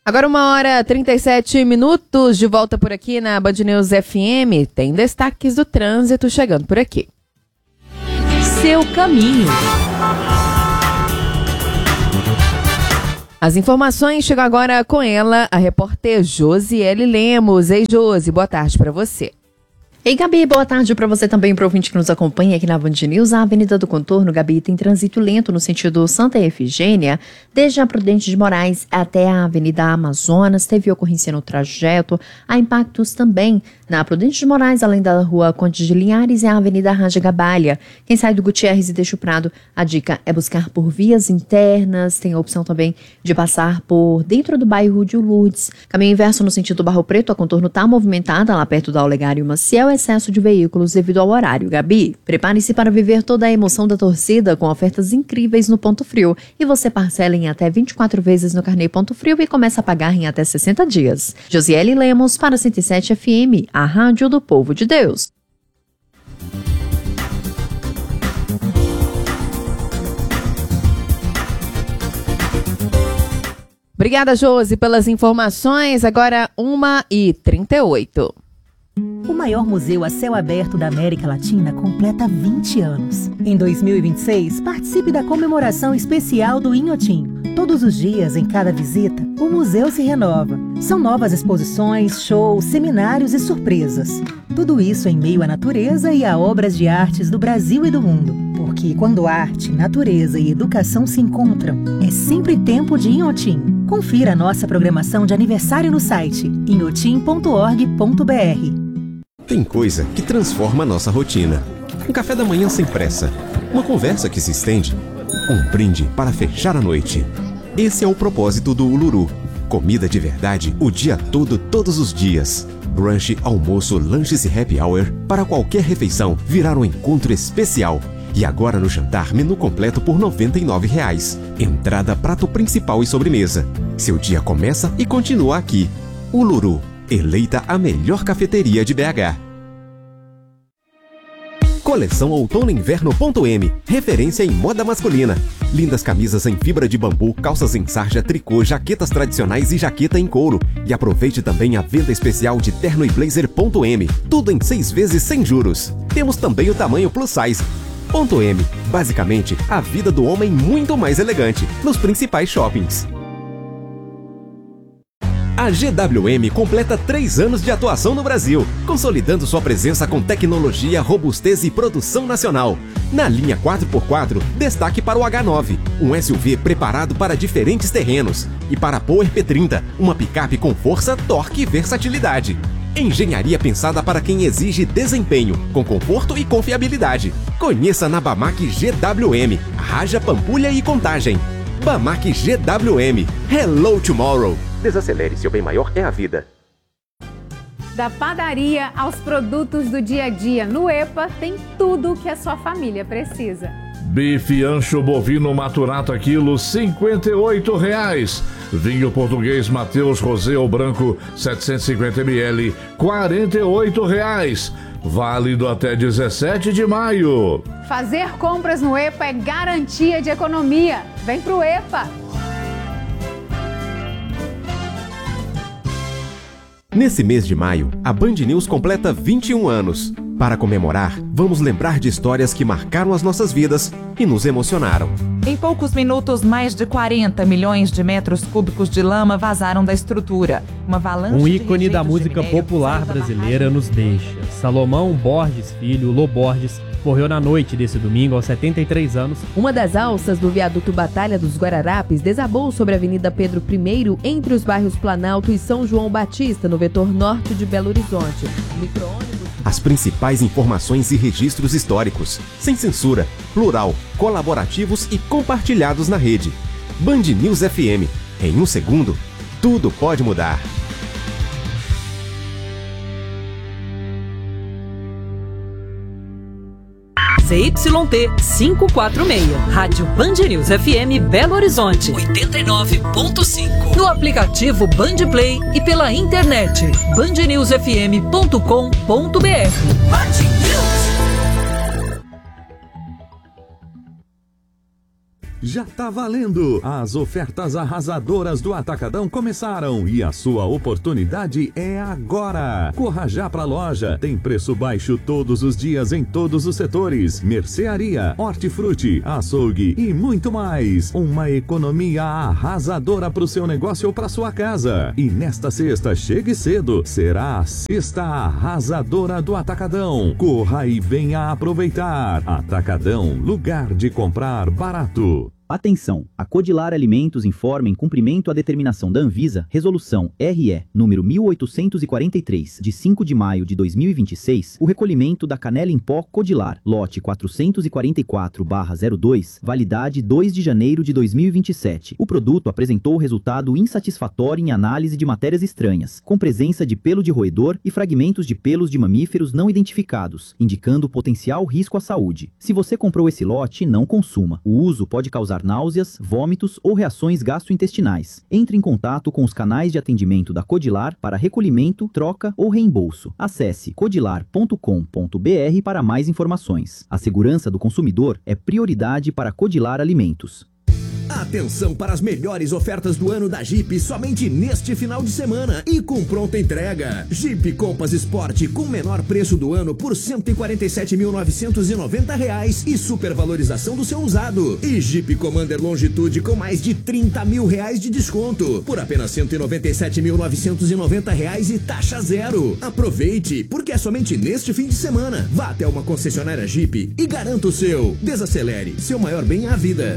Agora 1h37, de volta por aqui na Band News FM. Tem destaques do trânsito chegando por aqui. Seu caminho. As informações chegam agora com ela, a repórter Josiele Lemos. Ei, Josi, boa tarde para você. Ei, Gabi, boa tarde para você também, para o ouvinte que nos acompanha aqui na Band News. A Avenida do Contorno, Gabi, tem trânsito lento no sentido Santa Efigênia, desde a Prudente de Moraes até a Avenida Amazonas. Teve ocorrência no trajeto. Há impactos também na Prudente de Moraes, além da Rua Conde de Linhares e a Avenida Raja Gabalha. Quem sai do Gutierrez e deixa o Prado, a dica é buscar por vias internas. Tem a opção também de passar por dentro do bairro de Lourdes. Caminho inverso no sentido Barro Preto, a Contorno está movimentada lá perto da Olegário Maciel, excesso de veículos devido ao horário. Gabi, prepare-se para viver toda a emoção da torcida com ofertas incríveis no Ponto Frio. E você parcela em até 24 vezes no carnê Ponto Frio e começa a pagar em até 60 dias. Josiele Lemos para 107 FM, a rádio do povo de Deus. Obrigada, Josi, pelas informações. Agora 1h38. O maior museu a céu aberto da América Latina completa 20 anos. Em 2026, participe da comemoração especial do Inhotim. Todos os dias, em cada visita, o museu se renova. São novas exposições, shows, seminários e surpresas. Tudo isso em meio à natureza e a obras de artes do Brasil e do mundo. Porque quando arte, natureza e educação se encontram, é sempre tempo de Inhotim. Confira a nossa programação de aniversário no site inhotim.org.br. Tem coisa que transforma a nossa rotina. Um café da manhã sem pressa. Uma conversa que se estende. Um brinde para fechar a noite. Esse é o propósito do Uluru. Comida de verdade o dia todo, todos os dias. Brunch, almoço, lanches e happy hour. Para qualquer refeição, virar um encontro especial. E agora no jantar, menu completo por R$ 99,00. Entrada, prato principal e sobremesa. Seu dia começa e continua aqui. Uluru. Eleita a melhor cafeteria de BH. Coleção Outono Inverno .M, referência em moda masculina. Lindas camisas em fibra de bambu, calças em sarja, tricô, jaquetas tradicionais e jaqueta em couro. E aproveite também a venda especial de terno e blazer .M, tudo em 6 vezes sem juros. Temos também o tamanho plus size. .M, basicamente a vida do homem muito mais elegante, nos principais shoppings. A GWM completa 3 anos de atuação no Brasil, consolidando sua presença com tecnologia, robustez e produção nacional. Na linha 4x4, destaque para o H9, um SUV preparado para diferentes terrenos, e para a Power P30, uma picape com força, torque e versatilidade. Engenharia pensada para quem exige desempenho, com conforto e confiabilidade. Conheça na Bamac GWM, Raja, Pampulha e Contagem. Bamac GWM. Hello Tomorrow. Desacelere, seu bem maior é a vida. Da padaria aos produtos do dia a dia, no EPA tem tudo o que a sua família precisa. Bife ancho bovino maturato a quilo, R$ 58,00. Vinho português Mateus Rosé ou branco, 750 ml, R$ 48,00. Válido até 17 de maio. Fazer compras no EPA é garantia de economia. Vem pro EPA! Nesse mês de maio, a Band News completa 21 anos. Para comemorar, vamos lembrar de histórias que marcaram as nossas vidas e nos emocionaram. Em poucos minutos, mais de 40 milhões de metros cúbicos de lama vazaram da estrutura. Uma avalanche um ícone da música popular brasileira nos deixa. Salomão Borges Filho, Lô Borges, morreu na noite desse domingo aos 73 anos. Uma das alças do viaduto Batalha dos Guararapes desabou sobre a Avenida Pedro I, entre os bairros Planalto e São João Batista, no vetor norte de Belo Horizonte. As principais informações e registros históricos, sem censura, plural, colaborativos e compartilhados na rede. Band News FM. Em um segundo, tudo pode mudar. ZYT 546, Rádio Band News FM Belo Horizonte 89.5. No aplicativo Band Play e pela internet bandnewsfm.com.br. Já tá valendo! As ofertas arrasadoras do Atacadão começaram e a sua oportunidade é agora! Corra já pra loja, tem preço baixo todos os dias em todos os setores, mercearia, hortifruti, açougue e muito mais. Uma economia arrasadora pro seu negócio ou pra sua casa. E nesta sexta, chegue cedo, será a sexta arrasadora do Atacadão. Corra e venha aproveitar. Atacadão, lugar de comprar barato. Atenção! A Codilar Alimentos informa em cumprimento à determinação da Anvisa, Resolução RE, número 1843, de 5 de maio de 2026, o recolhimento da canela em pó Codilar, lote 444/02, validade 2 de janeiro de 2027. O produto apresentou resultado insatisfatório em análise de matérias estranhas, com presença de pelo de roedor e fragmentos de pelos de mamíferos não identificados, indicando potencial risco à saúde. Se você comprou esse lote, não consuma. O uso pode causar náuseas, vômitos ou reações gastrointestinais. Entre em contato com os canais de atendimento da Codilar para recolhimento, troca ou reembolso. Acesse codilar.com.br para mais informações. A segurança do consumidor é prioridade para Codilar Alimentos. Atenção para as melhores ofertas do ano da Jeep somente neste final de semana e com pronta entrega. Jeep Compass Sport com menor preço do ano por R$ 147.990 e supervalorização do seu usado. E Jeep Commander Longitude com mais de R$ 30 mil de desconto por apenas R$ 197.990 e taxa zero. Aproveite, porque é somente neste fim de semana. Vá até uma concessionária Jeep e garanta o seu. Desacelere, seu maior bem é a vida.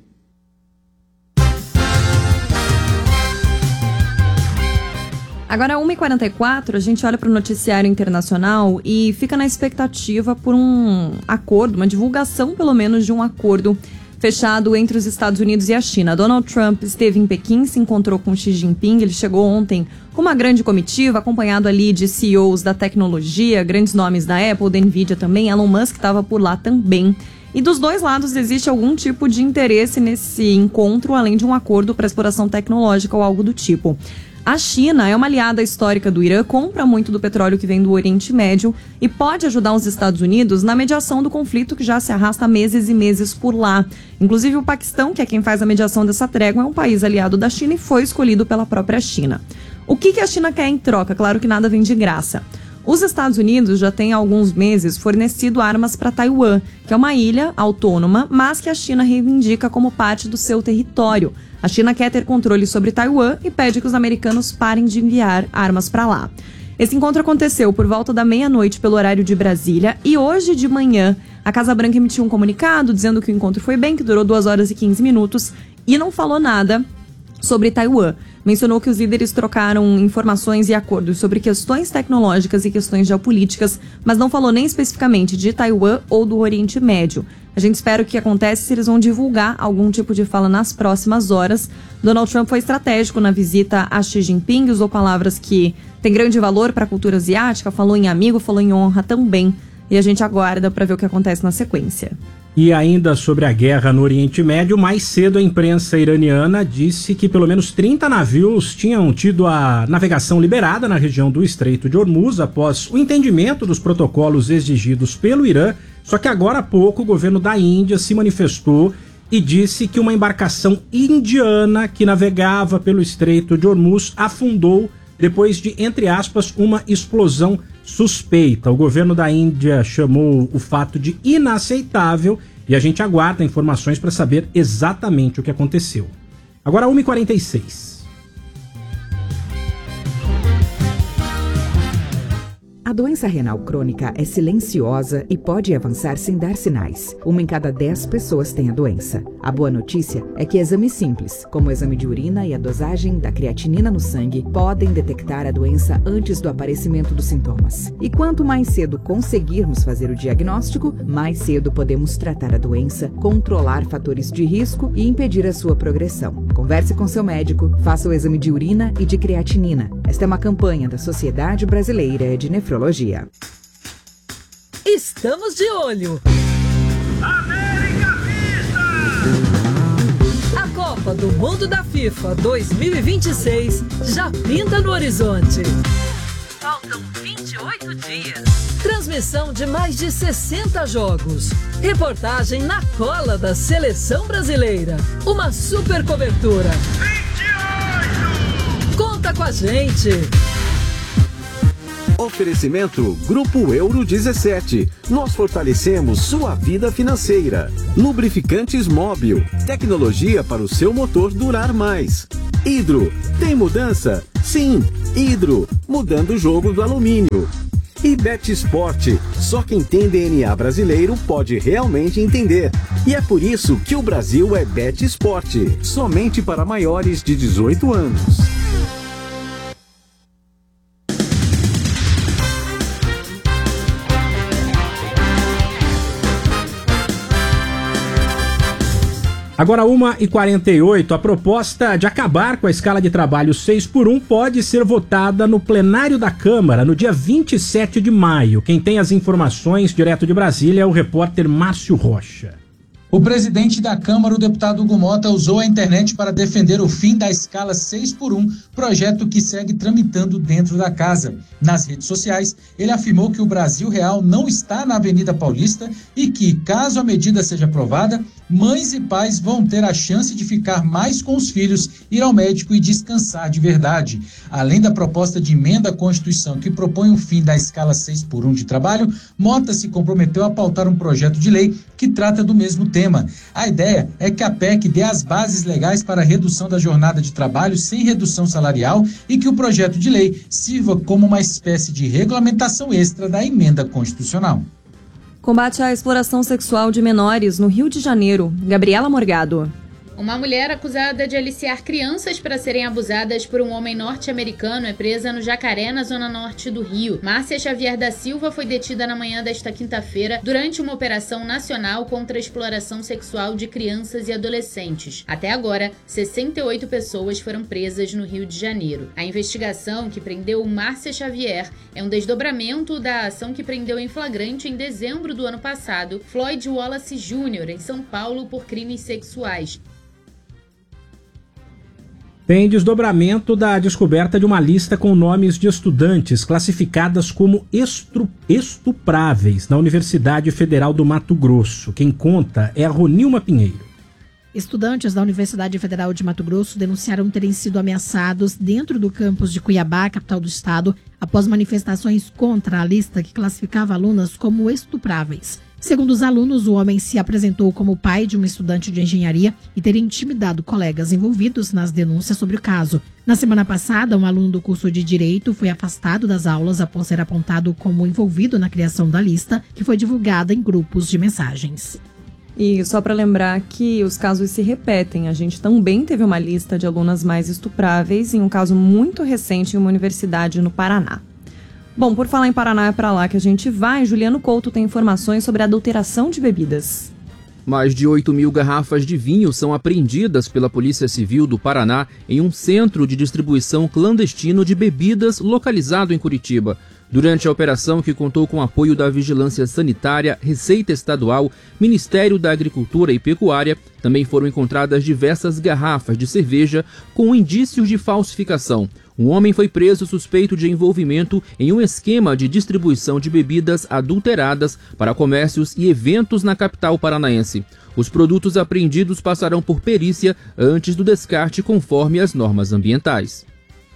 Agora, 1h44, a gente olha para o noticiário internacional e fica na expectativa por um acordo, uma divulgação pelo menos de um acordo fechado entre os Estados Unidos e a China. Donald Trump esteve em Pequim, se encontrou com Xi Jinping, ele chegou ontem com uma grande comitiva, acompanhado ali de CEOs da tecnologia, grandes nomes da Apple, da Nvidia também, Elon Musk estava por lá também. E dos dois lados existe algum tipo de interesse nesse encontro, além de um acordo para exploração tecnológica ou algo do tipo. A China é uma aliada histórica do Irã, compra muito do petróleo que vem do Oriente Médio e pode ajudar os Estados Unidos na mediação do conflito que já se arrasta meses e meses por lá. Inclusive o Paquistão, que é quem faz a mediação dessa trégua, é um país aliado da China e foi escolhido pela própria China. O que a China quer em troca? Claro que nada vem de graça. Os Estados Unidos já têm há alguns meses fornecido armas para Taiwan, que é uma ilha autônoma, mas que a China reivindica como parte do seu território. A China quer ter controle sobre Taiwan e pede que os americanos parem de enviar armas para lá. Esse encontro aconteceu por volta da meia-noite pelo horário de Brasília e hoje de manhã a Casa Branca emitiu um comunicado dizendo que o encontro foi bem, que durou 2 horas e 15 minutos e não falou nada sobre Taiwan. Mencionou que os líderes trocaram informações e acordos sobre questões tecnológicas e questões geopolíticas, mas não falou nem especificamente de Taiwan ou do Oriente Médio. A gente espera o que acontece se eles vão divulgar algum tipo de fala nas próximas horas. Donald Trump foi estratégico na visita a Xi Jinping, usou palavras que têm grande valor para a cultura asiática, falou em amigo, falou em honra também. E a gente aguarda para ver o que acontece na sequência. E ainda sobre a guerra no Oriente Médio, mais cedo a imprensa iraniana disse que pelo menos 30 navios tinham tido a navegação liberada na região do Estreito de Hormuz após o entendimento dos protocolos exigidos pelo Irã. Só que agora há pouco o governo da Índia se manifestou e disse que uma embarcação indiana que navegava pelo Estreito de Hormuz afundou depois de, entre aspas, uma explosão suspeita. O governo da Índia chamou o fato de inaceitável e a gente aguarda informações para saber exatamente o que aconteceu. Agora 1h46. A doença renal crônica é silenciosa e pode avançar sem dar sinais. 1 em cada 10 pessoas tem a doença. A boa notícia é que exames simples, como o exame de urina e a dosagem da creatinina no sangue, podem detectar a doença antes do aparecimento dos sintomas. E quanto mais cedo conseguirmos fazer o diagnóstico, mais cedo podemos tratar a doença, controlar fatores de risco e impedir a sua progressão. Converse com seu médico, faça o exame de urina e de creatinina. Esta é uma campanha da Sociedade Brasileira de Nefrologia. Estamos de olho. América Vista! A Copa do Mundo da FIFA 2026 já pinta no horizonte. Faltam 28 por dia. Transmissão de mais de 60 jogos. Reportagem na cola da Seleção Brasileira. Uma super cobertura. 28! Conta com a gente! Oferecimento Grupo Euro 17. Nós fortalecemos sua vida financeira. Lubrificantes Móbil. Tecnologia para o seu motor durar mais. Hidro. Tem mudança? Sim. Hidro. Mudando o jogo do alumínio. E Bet Sport. Só quem tem DNA brasileiro pode realmente entender. E é por isso que o Brasil é Bet Sport. Somente para maiores de 18 anos. Agora 1h48, a proposta de acabar com a escala de trabalho 6x1 pode ser votada no plenário da Câmara no dia 27 de maio. Quem tem as informações direto de Brasília é o repórter Márcio Rocha. O presidente da Câmara, o deputado Hugo Mota, usou a internet para defender o fim da escala 6x1, projeto que segue tramitando dentro da casa. Nas redes sociais, ele afirmou que o Brasil Real não está na Avenida Paulista e que, caso a medida seja aprovada, mães e pais vão ter a chance de ficar mais com os filhos, ir ao médico e descansar de verdade. Além da proposta de emenda à Constituição que propõe o fim da escala 6x1 de trabalho, Mota se comprometeu a pautar um projeto de lei que trata do mesmo tema. A ideia é que a PEC dê as bases legais para a redução da jornada de trabalho sem redução salarial e que o projeto de lei sirva como uma espécie de regulamentação extra da emenda constitucional. Combate à exploração sexual de menores no Rio de Janeiro. Gabriela Morgado. Uma mulher acusada de aliciar crianças para serem abusadas por um homem norte-americano é presa no Jacaré, na zona norte do Rio. Márcia Xavier da Silva foi detida na manhã desta quinta-feira durante uma operação nacional contra a exploração sexual de crianças e adolescentes. Até agora, 68 pessoas foram presas no Rio de Janeiro. A investigação que prendeu Márcia Xavier é um desdobramento da ação que prendeu em flagrante em dezembro do ano passado Floyd Wallace Jr., em São Paulo, por crimes sexuais. Tem desdobramento da descoberta de uma lista com nomes de estudantes classificadas como estupráveis na Universidade Federal do Mato Grosso. Quem conta é a Ronilma Pinheiro. Estudantes da Universidade Federal de Mato Grosso denunciaram terem sido ameaçados dentro do campus de Cuiabá, capital do estado, após manifestações contra a lista que classificava alunas como estupráveis. Segundo os alunos, o homem se apresentou como pai de uma estudante de engenharia e teria intimidado colegas envolvidos nas denúncias sobre o caso. Na semana passada, um aluno do curso de Direito foi afastado das aulas após ser apontado como envolvido na criação da lista, que foi divulgada em grupos de mensagens. E só para lembrar que os casos se repetem, a gente também teve uma lista de alunas mais estupráveis em um caso muito recente em uma universidade no Paraná. Bom, por falar em Paraná, é para lá que a gente vai. Juliano Couto tem informações sobre a adulteração de bebidas. Mais de 8.000 garrafas de vinho são apreendidas pela Polícia Civil do Paraná em um centro de distribuição clandestino de bebidas localizado em Curitiba. Durante a operação, que contou com apoio da Vigilância Sanitária, Receita Estadual, Ministério da Agricultura e Pecuária, também foram encontradas diversas garrafas de cerveja com indícios de falsificação. Um homem foi preso suspeito de envolvimento em um esquema de distribuição de bebidas adulteradas para comércios e eventos na capital paranaense. Os produtos apreendidos passarão por perícia antes do descarte conforme as normas ambientais.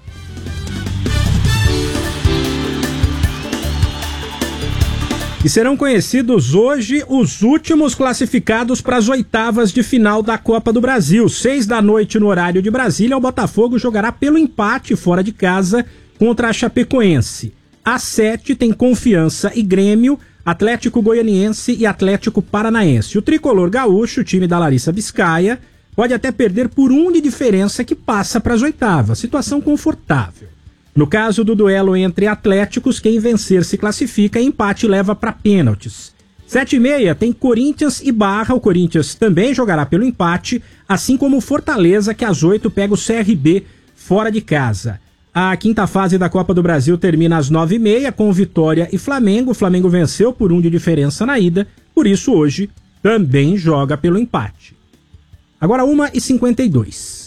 E serão conhecidos hoje os últimos classificados para as oitavas de final da Copa do Brasil. 18h no horário de Brasília, o Botafogo jogará pelo empate fora de casa contra a Chapecoense. Às 7h tem Confiança e Grêmio, Atlético Goianiense e Atlético Paranaense. O tricolor gaúcho, o time da Larissa Biscaia, pode até perder por 1 de diferença que passa para as oitavas. Situação confortável. No caso do duelo entre atléticos, quem vencer se classifica e empate leva para pênaltis. 7h30 tem Corinthians e Barra. O Corinthians também jogará pelo empate, assim como o Fortaleza, que às 8h pega o CRB fora de casa. A quinta fase da Copa do Brasil termina às 9h30 com Vitória e Flamengo. O Flamengo venceu por 1 de diferença na ida, por isso hoje também joga pelo empate. Agora 1h52.